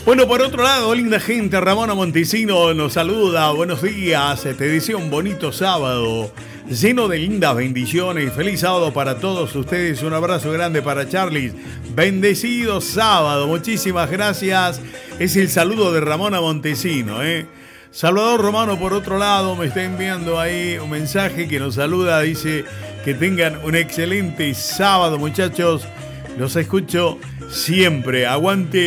Bueno, por otro lado, linda gente, Ramona Montesino nos saluda. Buenos días, te deseo un bonito sábado, lleno de lindas bendiciones. Feliz sábado para todos ustedes. Un abrazo grande para Charlie. Bendecido sábado, muchísimas gracias. Es el saludo de Ramona Montesino, Salvador Romano, por otro lado, me está enviando ahí un mensaje que nos saluda. Dice que tengan un excelente sábado, muchachos. Los escucho siempre. Aguante